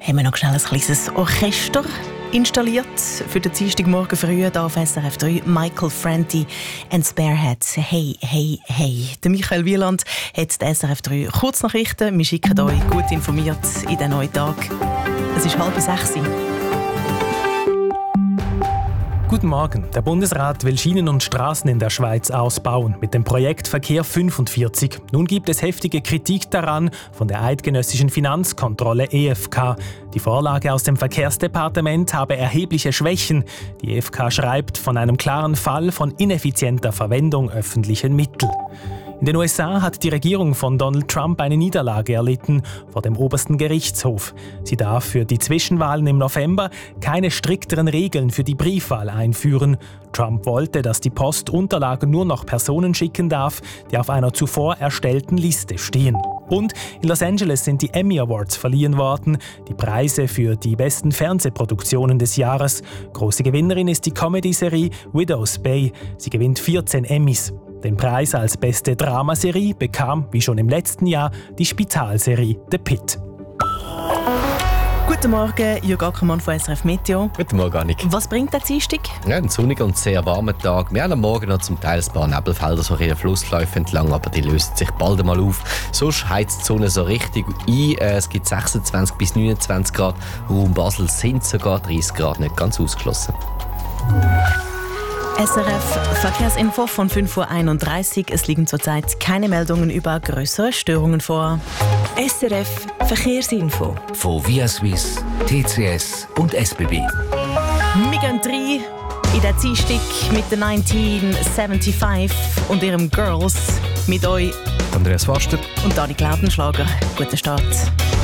haben wir noch schnell ein kleines Orchester installiert für den Dienstagmorgen früh hier auf SRF 3. Michael Franti and Spareheads. Hey, hey, hey. Der Michael Wieland hat die SRF 3 Kurznachrichten. Wir schicken euch gut informiert in den neuen Tag. Es ist 5:30. Guten Morgen. Der Bundesrat will Schienen und Straßen in der Schweiz ausbauen mit dem Projekt Verkehr 45. Nun gibt es heftige Kritik daran von der eidgenössischen Finanzkontrolle EFK. Die Vorlage aus dem Verkehrsdepartement habe erhebliche Schwächen. Die EFK schreibt von einem klaren Fall von ineffizienter Verwendung öffentlicher Mittel. In den USA hat die Regierung von Donald Trump eine Niederlage erlitten vor dem obersten Gerichtshof. Sie darf für die Zwischenwahlen im November keine strikteren Regeln für die Briefwahl einführen. Trump wollte, dass die Post Unterlagen nur noch Personen schicken darf, die auf einer zuvor erstellten Liste stehen. Und in Los Angeles sind die Emmy Awards verliehen worden, die Preise für die besten Fernsehproduktionen des Jahres. Große Gewinnerin ist die Comedy-Serie Widow's Bay. Sie gewinnt 14 Emmys. Den Preis als beste Dramaserie bekam, wie schon im letzten Jahr, die Spitalserie The Pit. Guten Morgen, Jürg Ackermann von SRF Meteo. Guten Morgen, Annik. Was bringt der Dienstag? Ja, ein sonniger und sehr warmer Tag. Wir haben am Morgen noch zum Teil ein paar Nebelfelder so in den Flussläufen entlang, aber die lösen sich bald einmal auf. Sonst heizt die Sonne so richtig ein. Es gibt 26 bis 29 Grad. Raum Basel sind sogar 30 Grad, nicht ganz ausgeschlossen. SRF Verkehrsinfo von 5:31 Uhr. Es liegen zurzeit keine Meldungen über größere Störungen vor. SRF Verkehrsinfo von Via Suisse, TCS und SBB. Wir gehen rein in den Dienstag mit den 1975 und ihrem Girls. Mit euch Andreas Faster und Dani Glaubenschlager. Guten Start.